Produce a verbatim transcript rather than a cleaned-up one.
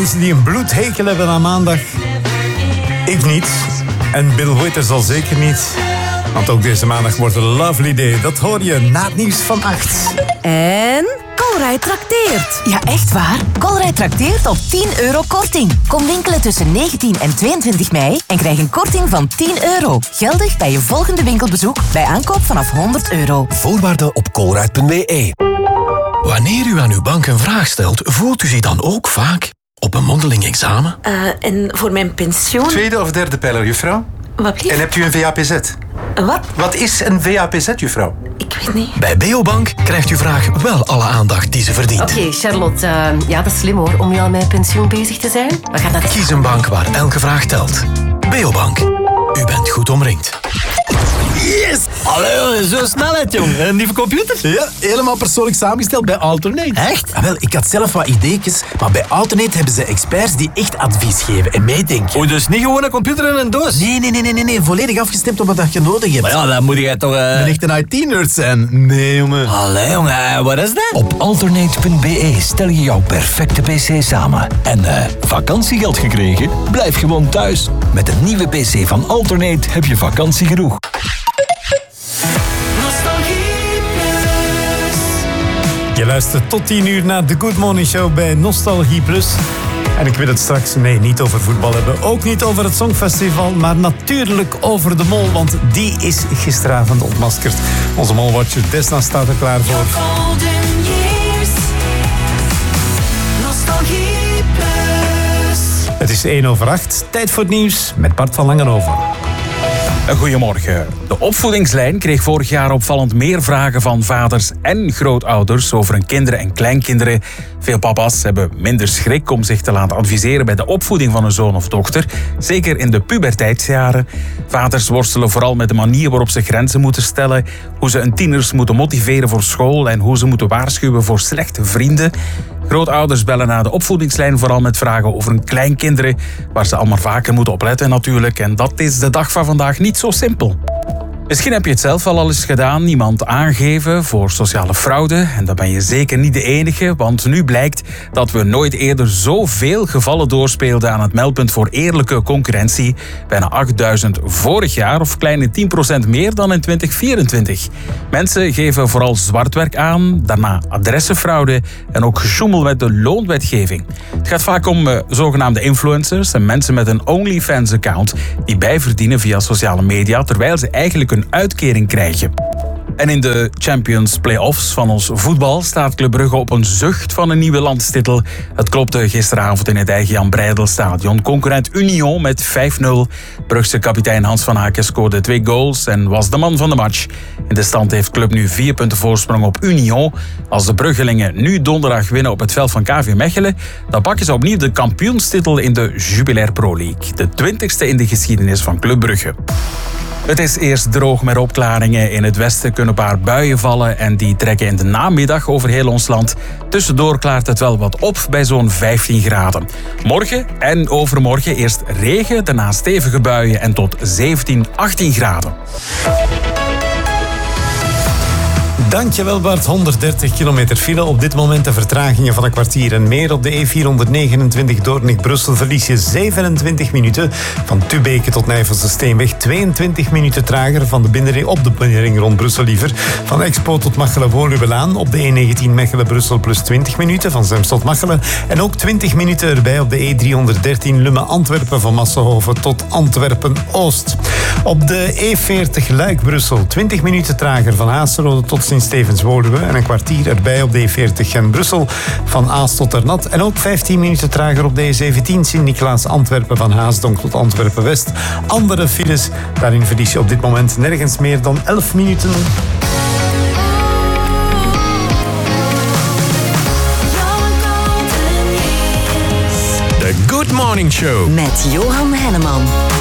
mensen die een bloedhekel hebben aan maandag? Ik niet. En Bill Withers al zeker niet. Want ook deze maandag wordt een lovely day. Dat hoor je na het nieuws van acht. En Colruyt trakteert. Ja, echt waar. Colruyt trakteert op tien euro korting. Kom winkelen tussen negentien en tweeëntwintig mei en krijg een korting van tien euro. Geldig bij je volgende winkelbezoek bij aankoop vanaf honderd euro. Voorwaarden op colruyt punt b e. Wanneer u aan uw bank een vraag stelt, voelt u zich dan ook vaak op een mondeling examen? Uh, en voor mijn pensioen... Tweede of derde pijler, juffrouw? Wat blieft? En hebt u een V A P Z? Wat? Wat is een V A P Z, juffrouw? Ik weet niet. Bij Beobank krijgt uw vraag wel alle aandacht die ze verdient. Oké, okay, Charlotte. Uh, ja, dat is slim hoor, om nu al met pensioen bezig te zijn. We gaan dat... Kies een bank waar elke vraag telt. Beobank. U bent goed omringd. Yes! Allee, zo snelheid, jong. Een nieuwe computer? Ja, helemaal persoonlijk samengesteld bij Alternate. Echt? Ah, wel, ik had zelf wat ideetjes, maar bij Alternate hebben ze experts die echt advies geven en meedenken. Oh, dus niet gewoon een computer in een doos? Nee, nee, nee, nee, nee. Volledig afgestemd op wat je nodig hebt. Maar ja, dan moet jij toch... Uh... Een echt een I T-nerd zijn. Nee, jongen. Allee, jongen, wat is dat? Op alternate punt b e stel je jouw perfecte pc samen. En uh, vakantiegeld gekregen? Blijf gewoon thuis. Met een nieuwe pc van Alternate heb je vakantie genoeg. Je luistert tot tien uur naar de Good Morning Show bij Nostalgie Plus. En ik wil het straks, nee, niet over voetbal hebben. Ook niet over het Songfestival, maar natuurlijk over de Mol. Want die is gisteravond ontmaskerd. Onze Molwatcher Desna staat er klaar voor. Het is één over acht. Tijd voor het nieuws met Bart van Langenhoven. Goedemorgen. De opvoedingslijn kreeg vorig jaar opvallend meer vragen van vaders en grootouders over hun kinderen en kleinkinderen. Veel papa's hebben minder schrik om zich te laten adviseren bij de opvoeding van een zoon of dochter, zeker in de puberteitsjaren. Vaders worstelen vooral met de manier waarop ze grenzen moeten stellen, hoe ze hun tieners moeten motiveren voor school en hoe ze moeten waarschuwen voor slechte vrienden. Grootouders bellen naar de opvoedingslijn vooral met vragen over hun kleinkinderen, waar ze allemaal vaker moeten opletten natuurlijk. En dat is de dag van vandaag niet zo simpel. Misschien heb je het zelf al al eens gedaan, iemand aangeven voor sociale fraude. En dan ben je zeker niet de enige, want nu blijkt dat we nooit eerder zoveel gevallen doorspeelden aan het meldpunt voor eerlijke concurrentie. Bijna achtduizend vorig jaar, of kleine tien procent meer dan in twintig vierentwintig. Mensen geven vooral zwartwerk aan, daarna adressenfraude en ook gesjoemel met de loonwetgeving. Het gaat vaak om uh, zogenaamde influencers en mensen met een OnlyFans-account die bijverdienen via sociale media, terwijl ze eigenlijk een uitkering krijgen. En in de Champions Play-offs van ons voetbal staat Club Brugge op een zucht van een nieuwe landstitel. Het klopte gisteravond in het eigen Jan Breydel-stadion. Concurrent Union met vijf nul. Brugse kapitein Hans van Aken scoorde twee goals en was de man van de match. In de stand heeft Club nu vier punten voorsprong op Union. Als de Bruggelingen nu donderdag winnen op het veld van K V Mechelen, dan pakken ze opnieuw de kampioenstitel in de Jubilair Pro League. De twintigste in de geschiedenis van Club Brugge. Het is eerst droog met opklaringen. In het westen kunnen een paar buien vallen en die trekken in de namiddag over heel ons land. Tussendoor klaart het wel wat op bij zo'n vijftien graden. Morgen en overmorgen eerst regen, daarna stevige buien en tot zeventien, achttien graden. Dankjewel Bart, honderddertig kilometer file. Op dit moment de vertragingen van een kwartier en meer. Op de E vierhonderdnegenentwintig Doornik-Brussel verlies je zevenentwintig minuten. Van Tubeke tot Nijvelse Steenweg. tweeëntwintig minuten trager van de binnenring, op de binnenring rond Brussel liever. Van Expo tot Machelen-Woluwelaan. Op de E negentien Mechelen-Brussel plus twintig minuten. Van Zems tot Machelen. En ook twintig minuten erbij op de E driehonderddertien Lummen-Antwerpen. Van Massenhoven tot Antwerpen-Oost. Op de E veertig Luik-Brussel. twintig minuten trager van Haasrode tot Sint-Stevens-Woluwe en een kwartier erbij op de E veertig Gent-Brussel van Aast tot Ternat. En ook vijftien minuten trager op de E zeventien Sint-Niklaas-Antwerpen van Haasdonk tot Antwerpen-West. Andere files, daarin verlies je op dit moment nergens meer dan elf minuten. The Good Morning Show met Johan Henneman.